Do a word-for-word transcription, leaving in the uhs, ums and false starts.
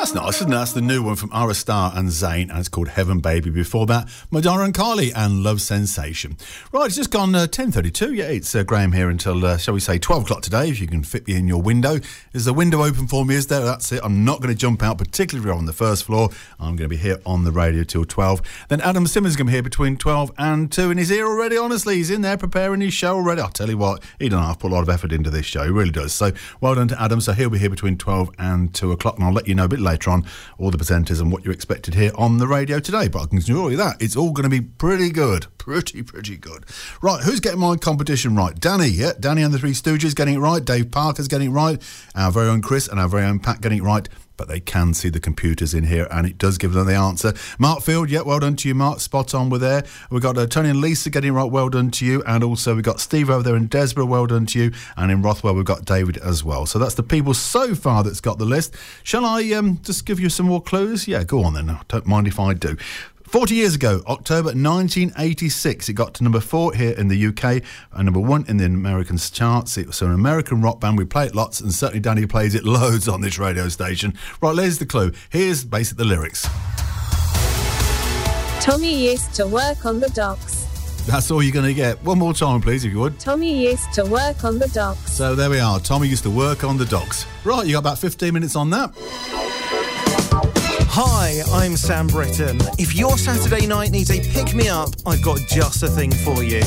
That's nice, isn't it? That's the new one from Ara Star and Zayn, and it's called Heaven Baby. Before that, Madonna and Carly and Love Sensation. Right, it's just gone uh, ten thirty-two. Yeah, it's uh, Graham here until, uh, shall we say, twelve o'clock today, if you can fit me in your window. Is the window open for me, is there? That's it. I'm not going to jump out, particularly if you're on the first floor. I'm going to be here on the radio till twelve. Then Adam Simmons is going to be here between twelve and two, and he's here already, honestly. He's in there preparing his show already. I'll tell you what, he doesn't have to put a lot of effort into this show. He really does. So well done to Adam. So he'll be here between twelve and two o'clock, and I'll let you know a bit later on all the presenters and what you're expected here on the radio today. But I can assure you that it's all going to be pretty good. Pretty, pretty good. Right, who's getting my competition right? Danny, yeah, Danny and the Three Stooges getting it right. Dave Parker's getting it right. Our very own Chris and our very own Pat getting it right. But they can see the computers in here, and it does give them the answer. Mark Field, yeah, well done to you, Mark. Spot on with there. We've got uh, Tony and Lisa getting it right, well done to you. And also we've got Steve over there in Desborough, well done to you. And in Rothwell, we've got David as well. So that's the people so far that's got the list. Shall I um, just give you some more clues? Yeah, go on then. I don't mind if I do. forty years ago, October nineteen eighty-six, it got to number four here in the U K and number one in the American charts. It was an American rock band. We play it lots, and certainly Danny plays it loads on this radio station. Right, there's the clue. Here's basically the lyrics. Tommy used to work on the docks. That's all you're going to get. One more time, please, if you would. Tommy used to work on the docks. So there we are. Tommy used to work on the docks. Right, you got about fifteen minutes on that. Hi, I'm Sam Britton. If your Saturday night needs a pick-me-up, I've got just the thing for you.